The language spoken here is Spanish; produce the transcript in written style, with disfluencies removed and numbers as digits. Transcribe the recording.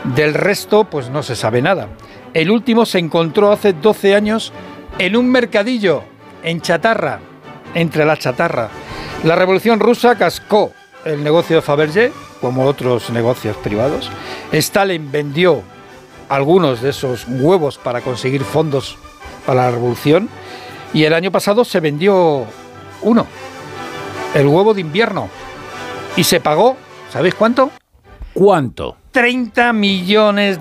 Del resto, pues no se sabe nada. El último se encontró hace 12 años en un mercadillo, en chatarra, entre la chatarra. La Revolución Rusa cascó el negocio de Fabergé, como otros negocios privados. Stalin vendió algunos de esos huevos para conseguir fondos para la revolución. Y el año pasado se vendió uno, el huevo de invierno. Y se pagó, ¿sabéis cuánto? ¿Cuánto? 30 millones